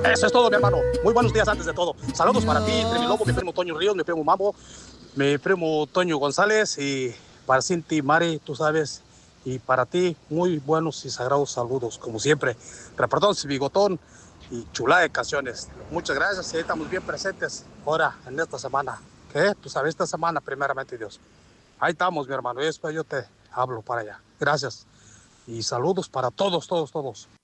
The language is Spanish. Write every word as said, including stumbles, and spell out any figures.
Eso es todo, mi hermano. Muy buenos días antes de todo. Saludos para ti, entre mi lobo, mi primo Toño Ríos, mi primo Mambo, mi primo Toño González y para Cinti, Mari, tú sabes, y para ti, muy buenos y sagrados saludos, como siempre. Reportón, bigotón y chula de canciones. Muchas gracias y estamos bien presentes ahora en esta semana. ¿Qué? Tú sabes, esta semana, primeramente Dios. Ahí estamos, mi hermano, y después yo te hablo para allá. Gracias y saludos para todos, todos, todos.